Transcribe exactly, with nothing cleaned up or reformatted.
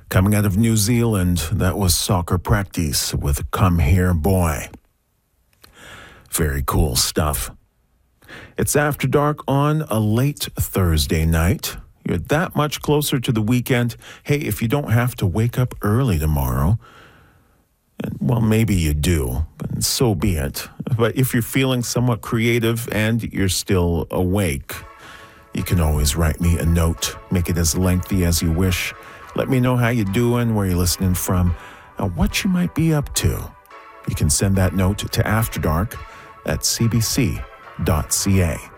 Coming out of New Zealand, that was Soccer Practice with Come Here Boy. Very cool stuff. It's After Dark on a late Thursday night. You're that much closer to the weekend. Hey, if you don't have to wake up early tomorrow, well, maybe you do, but so be it. But if you're feeling somewhat creative and you're still awake, you can always write me a note. Make it as lengthy as you wish. Let me know how you're doing, where you're listening from, and what you might be up to. You can send that note to After Dark at c b c dot c a.